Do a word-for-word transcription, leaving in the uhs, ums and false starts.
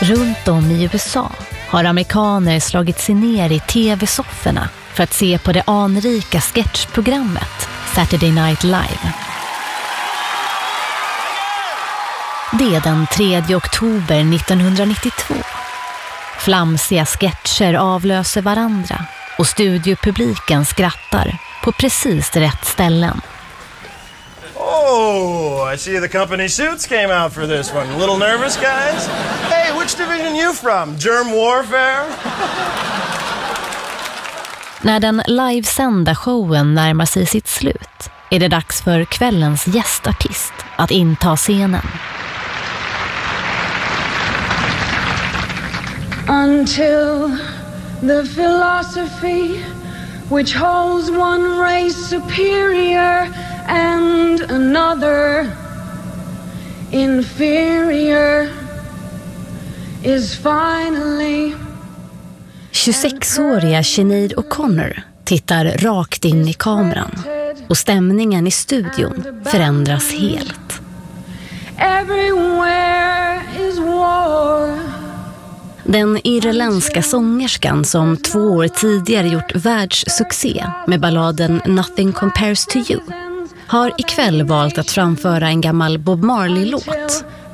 Runt om i U S A har amerikaner slagit sig ner i tv-sofforna för att se på det anrika sketchprogrammet Saturday Night Live. Det är den tredje oktober nittonhundranittiotvå. Flamsiga sketcher avlöser varandra och studiopubliken skrattar på precis rätt ställen. Oh, I see the company suits came out for this one. A little nervous, guys? Hey, which division you from? Germ warfare? När den livesända showen närmar sig sitt slut är det dags för kvällens gästartist att inta scenen. Until the philosophy which holds one race superior and another inferior is finally... tjugosexåriga Sinéad O'Connor tittar rakt in i kameran och stämningen i studion förändras helt. Everywhere is war. Den irländska sångerskan som två år tidigare gjort världssuccé med balladen Nothing Compares to You har ikväll valt att framföra en gammal Bob Marley-låt